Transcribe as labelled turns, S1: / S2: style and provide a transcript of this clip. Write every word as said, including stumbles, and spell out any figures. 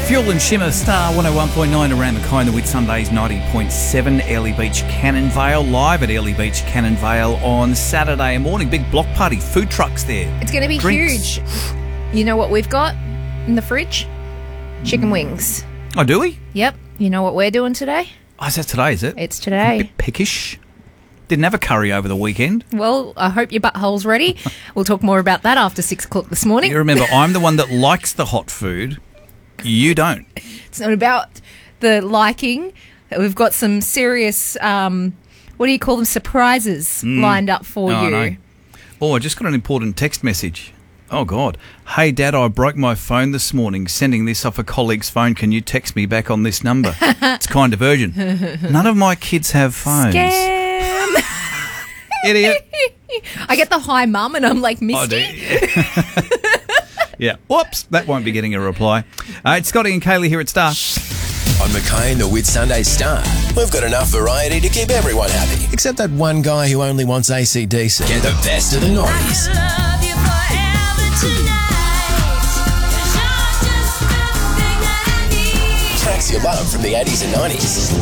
S1: Fuel and Shimmer, Star one oh one point nine around the corner with Sundays ninety point seven, Airlie Beach, Cannon Vale, live at Airlie Beach, Cannon Vale on Saturday morning. Big block party, food trucks there.
S2: It's going to be
S1: Drinks.
S2: huge. You know what we've got in the fridge? Chicken wings.
S1: Oh, do we?
S2: Yep. You know what we're doing today?
S1: Oh, is that today, is it?
S2: It's
S1: A
S2: today.
S1: bit peckish. Didn't have a curry over the weekend.
S2: Well, I hope your butthole's ready. We'll talk more about that after six o'clock this morning.
S1: You remember, I'm the one that likes the hot food. You don't.
S2: It's not about the liking. We've got some serious, um, what do you call them, surprises lined up for
S1: Oh,
S2: you.
S1: no. Oh, I just got an important text message. Oh, God. Hey, Dad, I broke my phone this morning. Sending this off a colleague's phone. Can you text me back on this number? It's kind of urgent. None of my kids have phones.
S2: Scam.
S1: Idiot.
S2: I get the hi, mum, and I'm like,
S1: I
S2: Misty.
S1: do. Yeah. Whoops. That won't be getting a reply. Uh, it's Scotty and Kaylee here at Star.
S3: On Mackay and the Whitsunday Star, we've got enough variety to keep everyone happy. Except that one guy who only wants A C D C. Get the best of the nineties. Tracks you love from the eighties and nineties.